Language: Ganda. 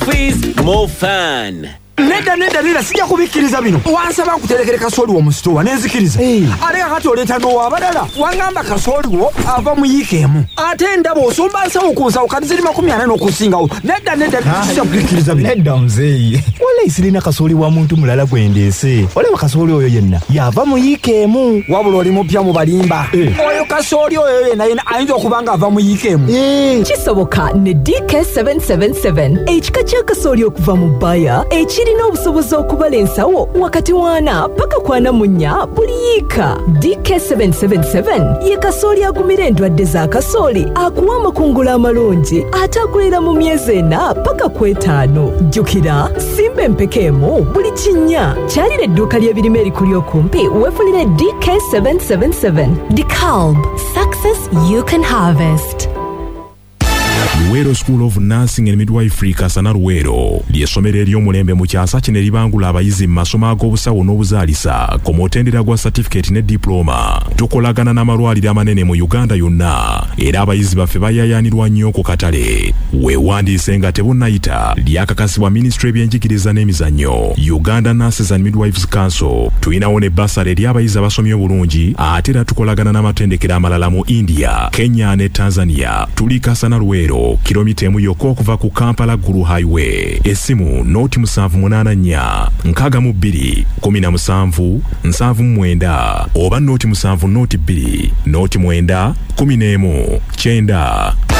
quiz, more fun. Nedda sijja kubikkiriza bino. Wansaba nkuterekere kasooli wo mu sitowa nenzikiriza. Ate kakati oleeta n'owabadala. Wangamba kasooli wo ava mu yiika emu. Ate endaba osumba nsawo ku nsawo kati ziri 40 n'okusingawo. Nedda sijja kubikkiriza bino. Nedda muzeeyi. Wala sirina kasooli wa muntu mulala gwendeese. Olaba kasooli oyo yenna yava mu yiika emu. Wabula oli mupya mu balimba. Oyo kasooli oyo yenna ayinza okuba nga ava mu yiika emu. Kisoboka ne DK777 ekika kya kasooli okuva mu bbaya kirina obusobozi okubala ensawo wakati wana paka kwana munya buli yiika. DK777 ye kasooli agumira endwadde za kasooli akuwa amakungula amalungi ate akulira mu myezi 4 paka 5. Jjukira simba empeke emu buli kinnya. Kyalira edduuka ly'ebirime erikuli okumpi weefulire DK777. DeKalb, success you can harvest. Luwero School of Nursing and Midwifery Kasana Luwero ly'essomero ery'omulembe mu kyasa kino eribangula abayizi mu masomo ag'obusawo n'obuzaalisa ku mutendera gwa certificate ne diploma. Tukolagana n'amalwaliro amanene mu Uganda yonna era abayizi baffe bayayaanirwa nnyo ku katale. Weewandiise nga tebunnayita. Lyakakasibwa Ministry y'ebyenjigiriza n'emizannyo, Uganda Nurses and Midwives Council. Tulinawo ne basale eri abayizi abasomye obulungi ate era tukolagana n'amatendekero amalala mu India, Kenya ne Tanzania. Tuli Kasana Luwero kilomita emu yokka okuva ku Kampala Gulu Highway. Essimu noti 784 62 17 79 oba noti 7 noti 2 noti 9 11 9.